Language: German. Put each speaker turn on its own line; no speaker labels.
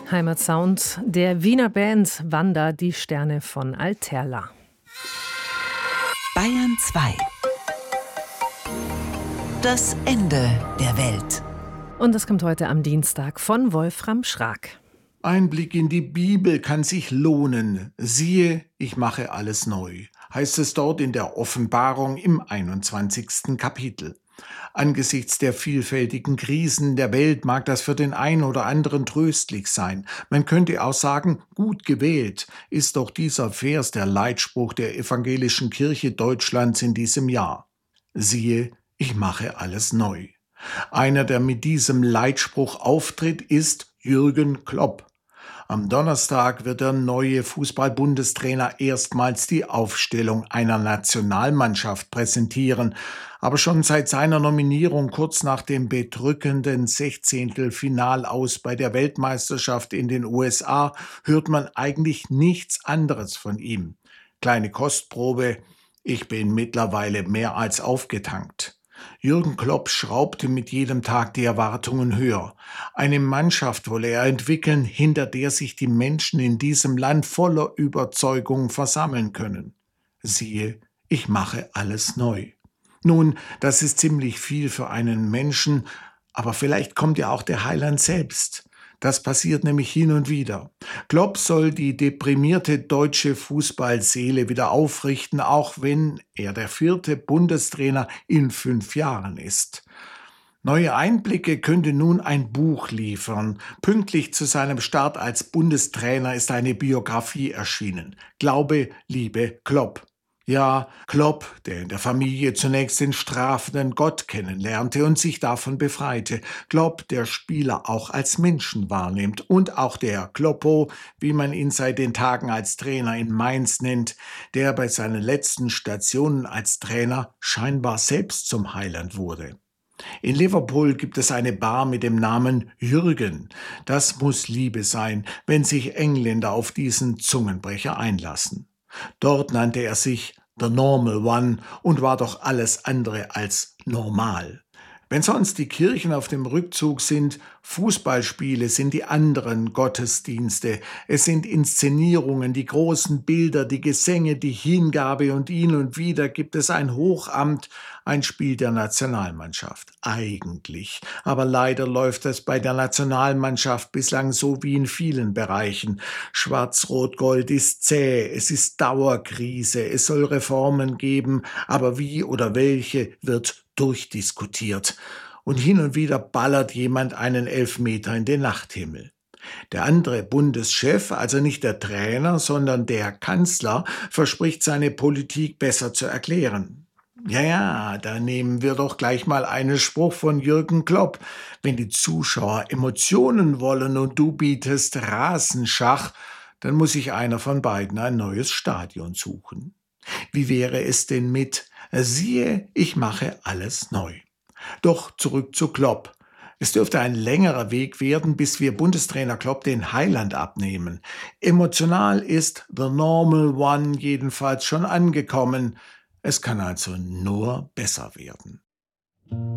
Heimatsound der Wiener Band Wanda, die Sterne von Alterla.
Bayern 2. Das Ende der Welt.
Und das kommt heute am Dienstag von Wolfram Schrag.
Ein Blick in die Bibel kann sich lohnen. Siehe, ich mache alles neu, heißt es dort in der Offenbarung im 21. Kapitel. Angesichts der vielfältigen Krisen der Welt mag das für den einen oder anderen tröstlich sein. Man könnte auch sagen, gut gewählt ist doch dieser Vers der Leitspruch der evangelischen Kirche Deutschlands in diesem Jahr. Siehe, ich mache alles neu. Einer, der mit diesem Leitspruch auftritt, ist Jürgen Klopp. Am Donnerstag wird der neue Fußball-Bundestrainer erstmals die Aufstellung einer Nationalmannschaft präsentieren. Aber schon seit seiner Nominierung kurz nach dem bedrückenden 16. Finalaus bei der Weltmeisterschaft in den USA hört man eigentlich nichts anderes von ihm. Kleine Kostprobe: Ich bin mittlerweile mehr als aufgetankt. Jürgen Klopp schraubte mit jedem Tag die Erwartungen höher. Eine Mannschaft wolle er entwickeln, hinter der sich die Menschen in diesem Land voller Überzeugung versammeln können. Siehe, ich mache alles neu. Nun, das ist ziemlich viel für einen Menschen, aber vielleicht kommt ja auch der Heiland selbst. Das passiert nämlich hin und wieder. Klopp soll die deprimierte deutsche Fußballseele wieder aufrichten, auch wenn er der 4. Bundestrainer in 5 Jahren ist. Neue Einblicke könnte nun ein Buch liefern. Pünktlich zu seinem Start als Bundestrainer ist eine Biografie erschienen. Glaube, Liebe, Klopp. Ja, Klopp, der in der Familie zunächst den strafenden Gott kennenlernte und sich davon befreite. Klopp, der Spieler auch als Menschen wahrnimmt. Und auch der Kloppo, wie man ihn seit den Tagen als Trainer in Mainz nennt, der bei seinen letzten Stationen als Trainer scheinbar selbst zum Heiland wurde. In Liverpool gibt es eine Bar mit dem Namen Jürgen. Das muss Liebe sein, wenn sich Engländer auf diesen Zungenbrecher einlassen. Dort nannte er sich The Normal One und war doch alles andere als normal. Wenn sonst die Kirchen auf dem Rückzug sind, Fußballspiele sind die anderen Gottesdienste. Es sind Inszenierungen, die großen Bilder, die Gesänge, die Hingabe und hin und wieder gibt es ein Hochamt, ein Spiel der Nationalmannschaft. Eigentlich. Aber leider läuft es bei der Nationalmannschaft bislang so wie in vielen Bereichen. Schwarz-Rot-Gold ist zäh, es ist Dauerkrise, es soll Reformen geben, aber wie oder welche wird durchdiskutiert. Und hin und wieder ballert jemand einen Elfmeter in den Nachthimmel. Der andere Bundeschef, also nicht der Trainer, sondern der Kanzler, verspricht seine Politik besser zu erklären. Ja, da nehmen wir doch gleich mal einen Spruch von Jürgen Klopp. Wenn die Zuschauer Emotionen wollen und du bietest Rasenschach, dann muss sich einer von beiden ein neues Stadion suchen. Wie wäre es denn mit Siehe, ich mache alles neu? Doch zurück zu Klopp. Es dürfte ein längerer Weg werden, bis wir Bundestrainer Klopp den Heiland abnehmen. Emotional ist The Normal One jedenfalls schon angekommen. Es kann also nur besser werden.